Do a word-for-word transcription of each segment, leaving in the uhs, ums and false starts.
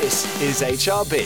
This is H R B.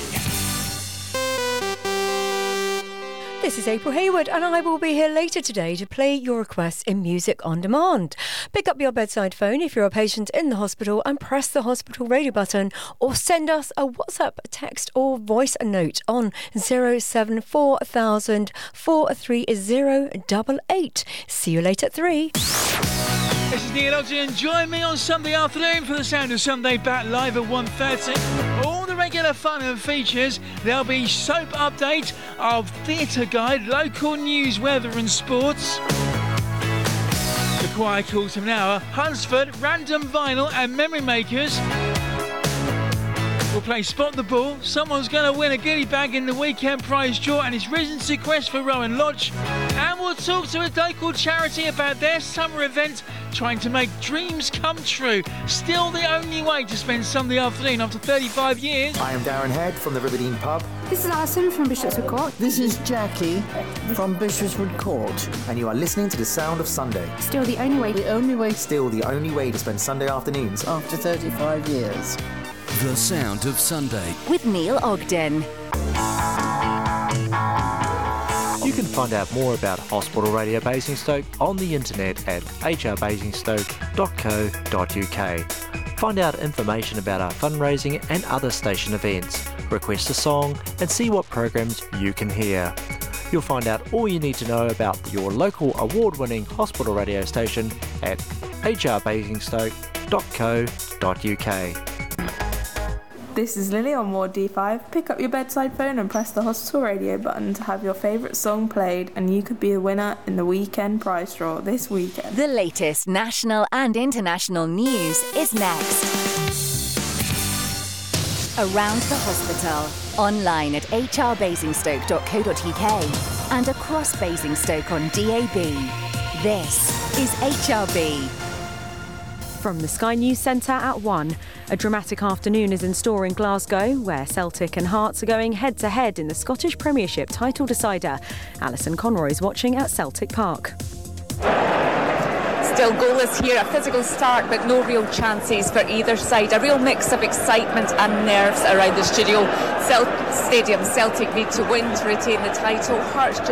This is April Hayward, and I will be here later today to play your requests in Music on Demand. Pick up your bedside phone if you're a patient in the hospital and press the hospital radio button, or send us a WhatsApp, text or voice note on zero seven four thousand four three zero eight eight. See you later at three. This is Neil Ogden. Join me on Sunday afternoon for the Sound of Sunday back live at one thirty. All the regular fun and features. There'll be soap update, our theatre guide, local news, weather and sports. The quiet quarter of an hour, Hunsford, random vinyl and memory makers. We'll play Spot the Ball. Someone's going to win a goodie bag in the weekend prize draw, and it's risen to quest for Rowan Lodge. And we'll talk to a local charity about their summer event, trying to make dreams come true. Still the only way to spend Sunday afternoon after thirty-five years. I am Darren Head from the Riverdene Pub. This is Alison from Bishopswood Court. This is Jackie from Bishopswood Court. And you are listening to The Sound of Sunday. Still the only way. The only way. Still the only way to spend Sunday afternoons after thirty-five years. The Sound of Sunday with Neil Ogden. You can find out more about Hospital Radio Basingstoke on the internet at h r basingstoke dot co dot u k. Find out information about our fundraising and other station events, request a song and see what programs you can hear. You'll find out all you need to know about your local award-winning hospital radio station at h r basingstoke dot co dot u k. This is Lily on Ward D five. Pick up your bedside phone and press the hospital radio button to have your favourite song played, and you could be a winner in the weekend prize draw this weekend. The latest national and international news is next. Around the hospital, online at h r basingstoke dot co dot u k and across Basingstoke on D A B. This is H R B. From the Sky News Centre at one, a dramatic afternoon is in store in Glasgow, where Celtic and Hearts are going head-to-head in the Scottish Premiership title decider. Alison Conroy's watching at Celtic Park. Still goalless here, a physical start but no real chances for either side. A real mix of excitement and nerves around the studio. Cel- Stadium. Celtic need to win to retain the title. Hearts